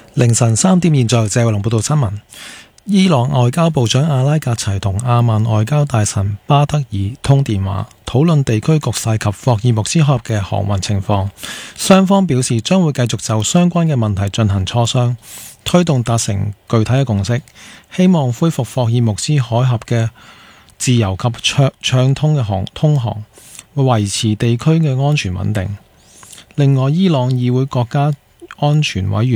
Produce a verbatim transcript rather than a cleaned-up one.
凌晨三點，現在謝慧龍報道新聞。伊朗外交部長阿拉格齊同阿曼外交大臣巴德爾通電話，討論地區局勢及霍爾木茲海峽嘅航運情況。雙方表示將會繼續就相關嘅問題進行磋商，推動達成具體嘅共識，希望恢復霍爾木茲海峽嘅自由及暢暢通嘅航通航，維持地區嘅安全穩定。另外，伊朗議會國家安全委員